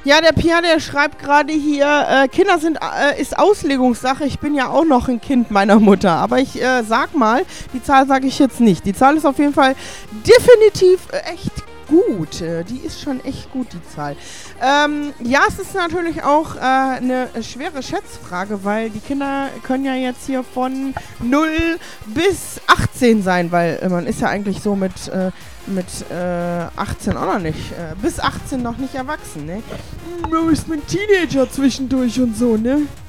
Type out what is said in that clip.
Ja, der Pierre, der schreibt gerade hier, Kinder ist Auslegungssache. Ich bin ja auch noch ein Kind meiner Mutter. Aber ich sag mal, die Zahl sage ich jetzt nicht. Die Zahl ist auf jeden Fall definitiv echt gut. Die ist schon echt gut, die Zahl. Ja, es ist natürlich auch eine schwere Schätzfrage, weil die Kinder können ja jetzt hier von 0 bis 18 sein, weil man ist ja eigentlich so mit 18 auch noch nicht, bis 18 noch nicht erwachsen, ne? Da ist man Teenager zwischendurch und so, ne?